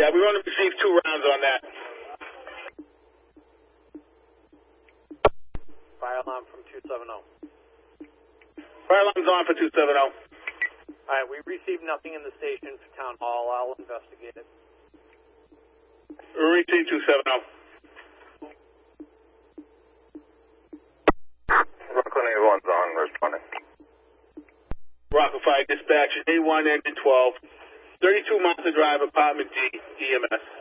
Yeah, we only received 2 rounds on that. Fire alarm from 270. Fire alarm's on for 270. All right, we received nothing in the station for town hall. I'll investigate it. We received 270. Brooklyn A1's on, responding. Rockland Fire Dispatch, A1 Engine 12, 32 Martha Drive, Apartment D, EMS.